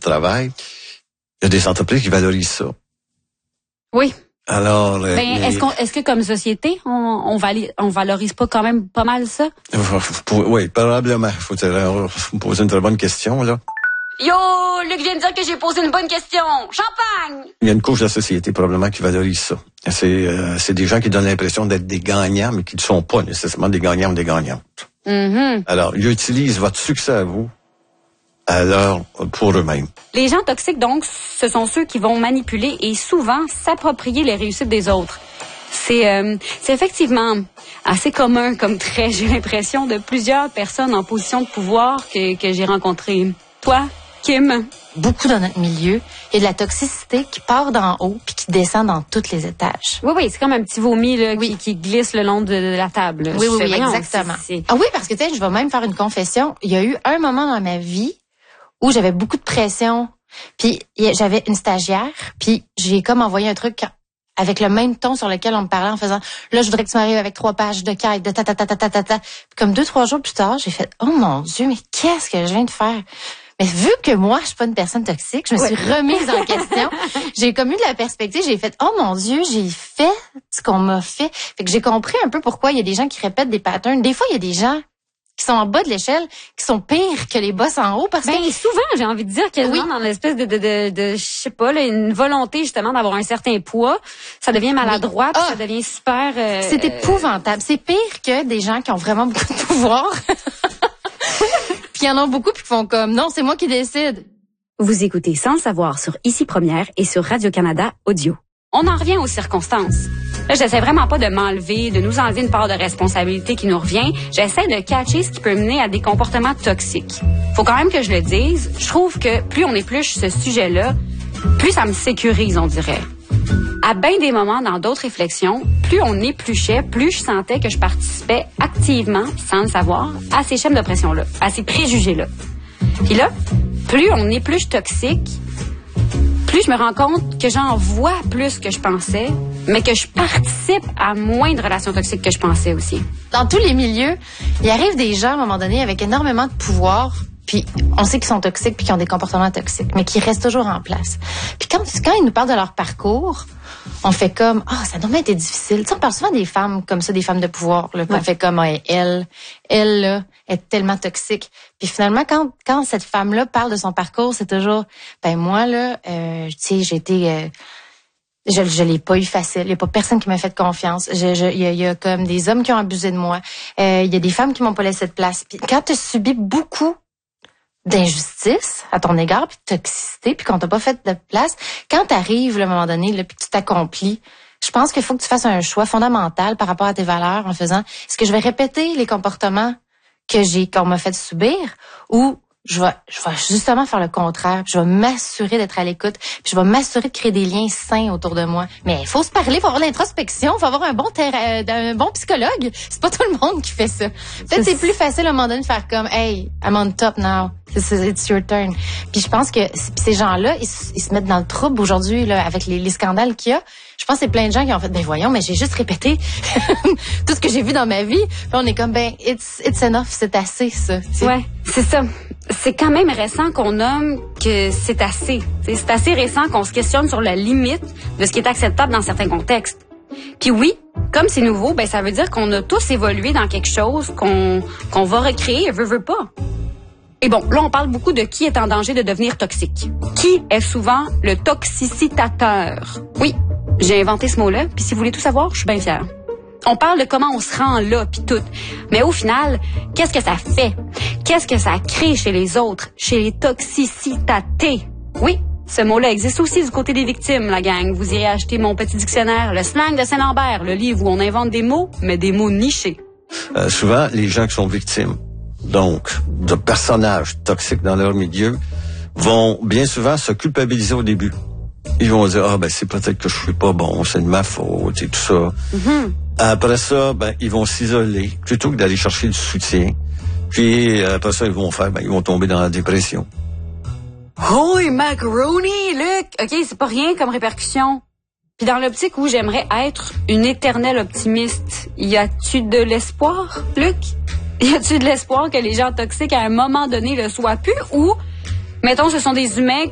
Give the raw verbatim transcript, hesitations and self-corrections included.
travail, il y a des entreprises qui valorisent ça. Oui. Alors, ben, les... est-ce qu'on, est-ce que comme société, on, on, vali, on valorise pas quand même pas mal ça? Oui, probablement. Faut me poser une très bonne question, là. Yo, Luc vient de dire que j'ai posé une bonne question. Champagne! Il y a une couche de la société probablement qui valorise ça. C'est, euh, c'est des gens qui donnent l'impression d'être des gagnants, mais qui ne sont pas nécessairement des gagnants ou des gagnantes. Mm-hmm. Alors, ils utilisent votre succès à vous, alors pour eux-mêmes. Les gens toxiques, donc, ce sont ceux qui vont manipuler et souvent s'approprier les réussites des autres. C'est, euh, c'est effectivement assez commun comme trait, j'ai l'impression, de plusieurs personnes en position de pouvoir que, que j'ai rencontrées. Toi, Kim? Beaucoup dans notre milieu, il y a de la toxicité qui part d'en haut puis qui descend dans tous les étages. Oui, oui, c'est comme un petit vomi là, oui. qui, qui glisse le long de la table. Oui, oui, oui, exactement. C'est, c'est... Ah oui, parce que tu sais, je vais même faire une confession. Il y a eu un moment dans ma vie où j'avais beaucoup de pression, puis j'avais une stagiaire, puis j'ai comme envoyé un truc avec le même ton sur lequel on me parlait en faisant « Là, je voudrais que tu m'arrives avec trois pages de quête, de ta ta ta ta ta ta ta. » Puis comme deux, trois jours plus tard, j'ai fait « Oh mon Dieu, mais qu'est-ce que je viens de faire? » Mais vu que moi, je suis pas une personne toxique, je me suis ouais. remise en question. J'ai comme eu de la perspective, j'ai fait « Oh mon Dieu, j'ai fait ce qu'on m'a fait. » Fait que j'ai compris un peu pourquoi il y a des gens qui répètent des patterns. Des fois, il y a des gens qui sont en bas de l'échelle, qui sont pires que les boss en haut, parce ben, que... souvent, j'ai envie de dire quasiment oui. dans l'espèce de, de, de, de je sais pas, là, une volonté justement d'avoir un certain poids, ça devient maladroit, oui. ah, ça devient super... Euh, c'est épouvantable. C'est pire que des gens qui ont vraiment beaucoup de pouvoir. Puis il y en a beaucoup puis qui font comme, non, c'est moi qui décide. Vous écoutez Sans le savoir sur Ici Première et sur Radio-Canada Audio. On en revient aux circonstances. Là, j'essaie vraiment pas de m'enlever, de nous enlever une part de responsabilité qui nous revient. J'essaie de catcher ce qui peut mener à des comportements toxiques. Faut quand même que je le dise. Je trouve que plus on épluche ce sujet-là, plus ça me sécurise, on dirait. À bien des moments, dans d'autres réflexions, plus on épluchait, plus je sentais que je participais activement, sans le savoir, à ces schèmes d'oppression-là, à ces préjugés-là. Puis là, plus on épluche toxique, plus je me rends compte que j'en vois plus que je pensais, mais que je participe à moins de relations toxiques que je pensais aussi. Dans tous les milieux, il arrive des gens, à un moment donné, avec énormément de pouvoir, puis on sait qu'ils sont toxiques puis qu'ils ont des comportements toxiques, mais qui restent toujours en place. Puis quand, quand ils nous parlent de leur parcours, on fait comme, ah, oh, ça doit être difficile. Tu sais, on parle souvent des femmes comme ça, des femmes de pouvoir, là, puis ouais. on fait comme, ah, elle, elle, là, est tellement toxique. Puis finalement, quand, quand cette femme-là parle de son parcours, c'est toujours, ben moi, là, euh, tu sais, j'ai été... Euh, Je, je l'ai pas eu facile. Il y a pas personne qui m'a fait confiance. Je, je, il y a, il y a comme des hommes qui ont abusé de moi. Euh, il y a des femmes qui m'ont pas laissé de place. Puis quand tu as subi beaucoup d'injustice à ton égard, puis de toxicité, puis qu'on t'a pas fait de place, quand t'arrives, à un moment donné, là, puis que tu t'accomplis, je pense qu'il faut que tu fasses un choix fondamental par rapport à tes valeurs en faisant, est-ce que je vais répéter les comportements que j'ai, qu'on m'a fait subir, ou je vais, je vais justement faire le contraire. Je vais m'assurer d'être à l'écoute. Puis je vais m'assurer de créer des liens sains autour de moi. Mais il faut se parler, il faut avoir l'introspection, il faut avoir un bon terra- un bon psychologue. C'est pas tout le monde qui fait ça. Peut-être c'est, c'est plus facile à un moment donné de faire comme, hey, I'm on top now. This is, it's your turn. Puis je pense que ces gens-là, ils, ils se mettent dans le trouble aujourd'hui là avec les, les scandales qu'il y a. Je pense que c'est plein de gens qui ont fait, ben voyons, mais j'ai juste répété tout ce que j'ai vu dans ma vie. Puis on est comme, ben it's it's enough, c'est assez ça. T'sais. Ouais, c'est ça. C'est quand même récent qu'on nomme que c'est assez. T'sais, c'est assez récent qu'on se questionne sur la limite de ce qui est acceptable dans certains contextes. Puis oui, comme c'est nouveau, ben ça veut dire qu'on a tous évolué dans quelque chose qu'on qu'on va recréer, veut veut pas. Et bon, là, on parle beaucoup de qui est en danger de devenir toxique. Qui est souvent le toxicitateur. Oui, j'ai inventé ce mot-là, puis si vous voulez tout savoir, je suis bien fière. On parle de comment on se rend là, puis tout. Mais au final, qu'est-ce que ça fait? Qu'est-ce que ça crée chez les autres, chez les toxicitatés? Oui, ce mot-là existe aussi du côté des victimes, la gang. Vous irez acheter mon petit dictionnaire, le slang de Saint-Lambert, le livre où on invente des mots, mais des mots nichés. Euh, souvent, les gens qui sont victimes, donc, de personnages toxiques dans leur milieu, vont bien souvent se culpabiliser au début. Ils vont dire, ah, ben, c'est peut-être que je suis pas bon, c'est de ma faute, et tout ça. Mm-hmm. Après ça, ben, ils vont s'isoler, plutôt que d'aller chercher du soutien. Puis, après ça, ils vont faire, ben, ils vont tomber dans la dépression. Holy macaroni, Luc! OK, c'est pas rien comme répercussion. Puis dans l'optique où j'aimerais être une éternelle optimiste, y a-tu de l'espoir, Luc? Y a-tu de l'espoir que les gens toxiques, à un moment donné, le soient plus? Ou, mettons, ce sont des humains